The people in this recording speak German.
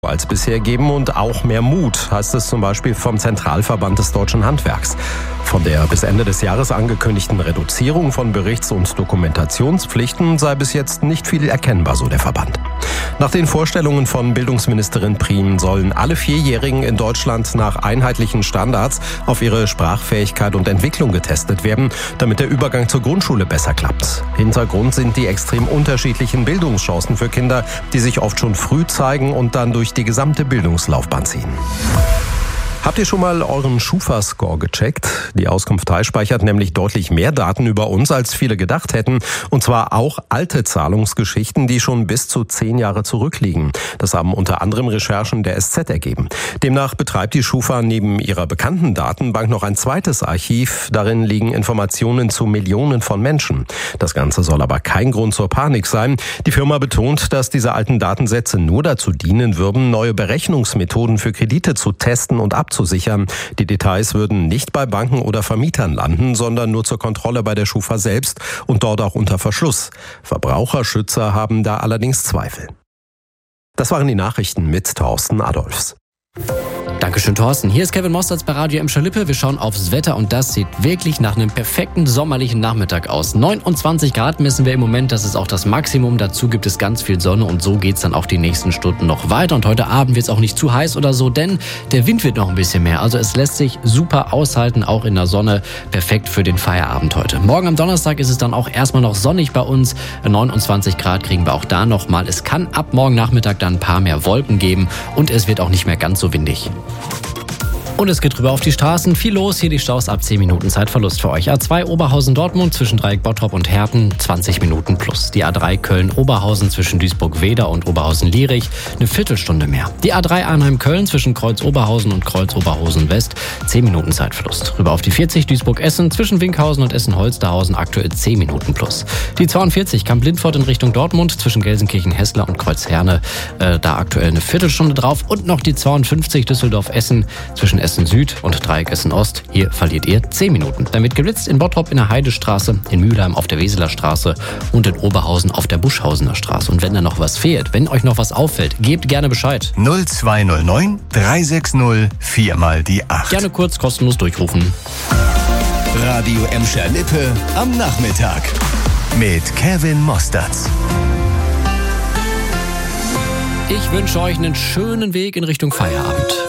als bisher geben und auch mehr Mut, heißt es zum Beispiel vom Zentralverband des Deutschen Handwerks. Von der bis Ende des Jahres angekündigten Reduzierung von Berichts- und Dokumentationspflichten sei bis jetzt nicht viel erkennbar, so der Verband. Nach den Vorstellungen von Bildungsministerin Prien sollen alle Vierjährigen in Deutschland nach einheitlichen Standards auf ihre Sprachfähigkeit und Entwicklung getestet werden, damit der Übergang zur Grundschule besser klappt. Hintergrund sind die extrem unterschiedlichen Bildungschancen für Kinder, die sich oft schon früh zeigen und dann durch die gesamte Bildungslaufbahn ziehen. Habt ihr schon mal euren Schufa-Score gecheckt? Die Auskunft Teil speichert nämlich deutlich mehr Daten über uns, als viele gedacht hätten. Und zwar auch alte Zahlungsgeschichten, die schon bis zu 10 Jahre zurückliegen. Das haben unter anderem Recherchen der SZ ergeben. Demnach betreibt die Schufa neben ihrer bekannten Datenbank noch ein zweites Archiv. Darin liegen Informationen zu Millionen von Menschen. Das Ganze soll aber kein Grund zur Panik sein. Die Firma betont, dass diese alten Datensätze nur dazu dienen würden, neue Berechnungsmethoden für Kredite zu testen und abzusichern. Die Details würden nicht bei Banken oder Vermietern landen, sondern nur zur Kontrolle bei der Schufa selbst und dort auch unter Verschluss. Verbraucherschützer haben da allerdings Zweifel. Das waren die Nachrichten mit Thorsten Adolfs. Dankeschön, Thorsten. Hier ist Kevin Mosterz bei Radio Emscher-Lippe. Wir schauen aufs Wetter und das sieht wirklich nach einem perfekten sommerlichen Nachmittag aus. 29 Grad messen wir im Moment, das ist auch das Maximum. Dazu gibt es ganz viel Sonne und so geht's dann auch die nächsten Stunden noch weiter. Und heute Abend wird es auch nicht zu heiß oder so, denn der Wind wird noch ein bisschen mehr. Also es lässt sich super aushalten, auch in der Sonne. Perfekt für den Feierabend heute. Morgen am Donnerstag ist es dann auch erstmal noch sonnig bei uns. 29 Grad kriegen wir auch da nochmal. Es kann ab morgen Nachmittag dann ein paar mehr Wolken geben und es wird auch nicht mehr ganz so windig. Und es geht rüber auf die Straßen. Viel los, hier die Staus ab 10 Minuten Zeitverlust für euch. A2 Oberhausen-Dortmund zwischen Dreieck Bottrop und Herten 20 Minuten plus. Die A3 Köln-Oberhausen zwischen Duisburg-Weder und Oberhausen-Lierich eine Viertelstunde mehr. Die A3 Arnheim-Köln zwischen Kreuz-Oberhausen und Kreuz-Oberhausen-West 10 Minuten Zeitverlust. Rüber auf die 40 Duisburg-Essen zwischen Winkhausen und Essen-Holsterhausen aktuell 10 Minuten plus. Die 42 Kamp-Lindfort in Richtung Dortmund zwischen Gelsenkirchen-Hessler und Kreuzherne da aktuell eine Viertelstunde drauf. Und noch die 52 Düsseldorf-Essen zwischen Essen Süd und Dreieck Essen Ost. Hier verliert ihr 10 Minuten. Damit geblitzt in Bottrop in der Heidestraße, in Mülheim auf der Weseler Straße und in Oberhausen auf der Buschhausener Straße. Und wenn da noch was fehlt, wenn euch noch was auffällt, gebt gerne Bescheid. 0209 360 4 mal die 8. Gerne kurz kostenlos durchrufen. Radio Emscher-Lippe am Nachmittag mit Kevin Mosterz. Ich wünsche euch einen schönen Weg in Richtung Feierabend.